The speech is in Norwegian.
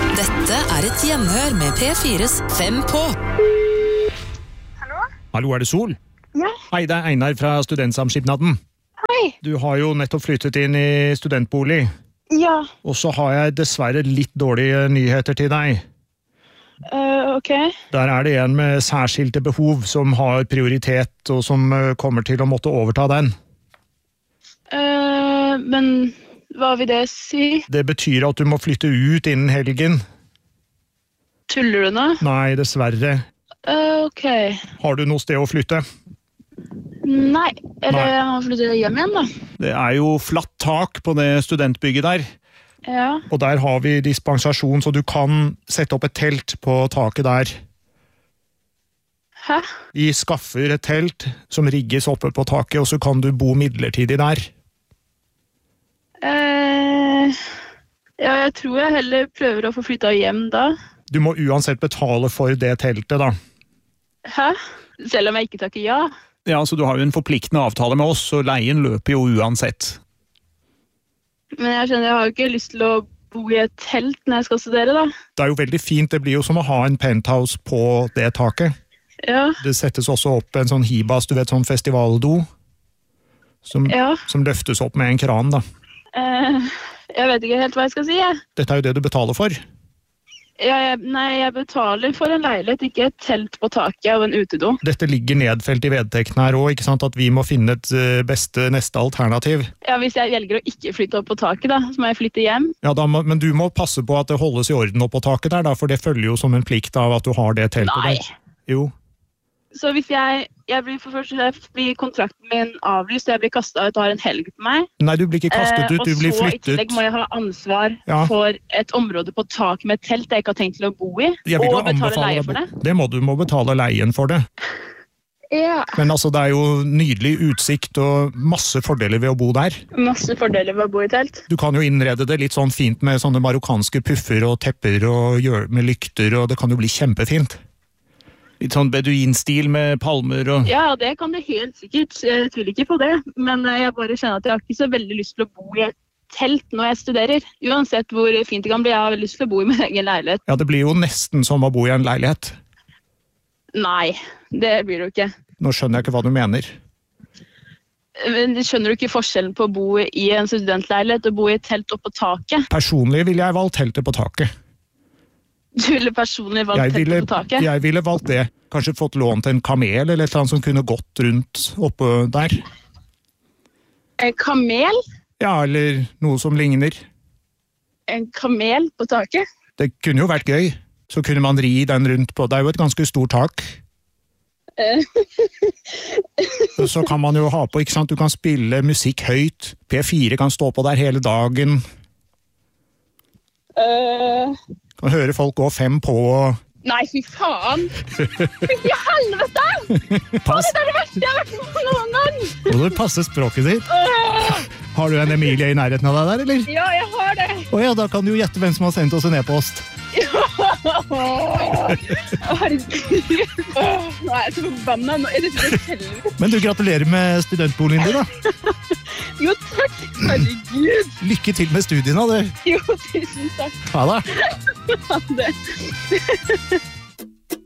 Dette et hjemhør med P4s 5 på. Hallo, det Sol? Ja. Hei, det Einar fra Studentsamskipnaden. Hei. Du har jo nettopp flyttet inn i studentbolig. Ja. Og så har jeg dessverre litt dårlige nyheter til deg. Ok. Der det en med særskilte behov som har prioritet, og som kommer til å måtte overta den. Men hva vil det si? Det betyr at du må flytte ut innen helgen. Tuller du nå? Nei, dessverre. Ok. Har du noe sted å flytte? Nei, eller Nei. jeg må flytte hjem igjen da. Det jo flatt tak på det studentbygget der. Ja. Og der har vi dispensasjon, så du kan sette opp et telt på taket der. Hæ? Vi skaffer et telt som rigges oppe på taket, og så kan du bo midlertidig der. Ja, jeg tror jeg heller prøver å få flyttet hjem da. Du må uansett betale for det teltet da. Hæ? Selv om jeg ikke takker ja? Ja, så du har jo en forpliktende avtale med oss, så leien løper jo uansett. Men jeg skjønner, jeg har jo ikke lyst til å bo i et telt når jeg skal studere da. Det jo veldig fint, det blir jo som å ha en penthouse på det taket. Ja. Det settes også opp en sånn hibas, du vet, sånn festivaldo, som løftes opp med en kran da. Jeg vet ikke helt hva jeg skal si, jeg. Dette jo det du betaler for. Nei, jeg betaler for en leilighet, ikke et telt på taket og en utedo. Dette ligger nedfelt i vedtekten her også, ikke sant? At vi må finne et neste alternativ. Ja, hvis jeg velger å ikke flytte opp på taket da, så må jeg flytte hjem. Ja, men du må passe på at det holdes i orden opp på taket der da, for det følger jo som en plikt av at du har det teltet der. Nei. Jo. Så hvis jeg blir kontrakten min avlyst, og jeg blir kastet ut og har en helg på meg. Nei, du blir ikke kastet ut, du blir Og så i flyttet. tillegg må jeg ha ansvar for et område på tak med et telt jeg ikke har tenkt til å bo i, og betale leie for det. Det du må betale leien for det. Ja. Men altså, det jo nydelig utsikt og masse fordeler ved å bo der. Masse fordeler ved å bo i telt. Du kan jo innrede det litt sånn fint med sånne marokkanske puffer og tepper og med lykter, og det kan jo bli kjempefint. Litt sånn beduinstil med palmer og... Ja, det kan det helt sikkert. Jeg tviler ikke på det. Men jeg bare kjenner at jeg har ikke så veldig lyst til å bo i et telt når jeg studerer. Uansett hvor fint det kan bli, jeg har veldig lyst til å bo i min egen leilighet. Ja, det blir jo nesten som å bo i en leilighet. Nei, det blir det jo ikke. Nå skjønner jeg ikke hva du mener. Men skjønner du ikke forskjellen på å bo i en studentleilighet og bo i et telt oppe på taket? Personlig ville jeg valgt teltet på taket. Du ville personlig valgt teltet på taket? Jeg ville valgt det. Kanskje fått lånt en kamel eller et eller annet som kunne gått rundt oppe der. En kamel? Ja, eller noe som ligner. En kamel på taket? Det kunne jo vært gøy. Så kunne man ri den rundt på. Det jo et ganske stort tak. Så kan man jo ha på, ikke sant? Du kan spille musikk høyt. P4 kan stå på der hele dagen. Kan høre folk gå 5 på. Nei, fy faen! Fy helvete! Pass. Det det verste jeg har vært med på noen gang! Må du passe språket ditt? Har du en Emilie i nærheten av deg der, eller? Ja, jeg har det. Åja, da kan du jo gjette hvem som har sendt oss en e-post. Herregud. Nå jeg så forbannet. Nå det så helvete. Men du, gratulerer med studentboligen din, da. Jo, takk. Herregud. Lykke til med studiene, du. Jo, tusen takk. Ha det. Ha det.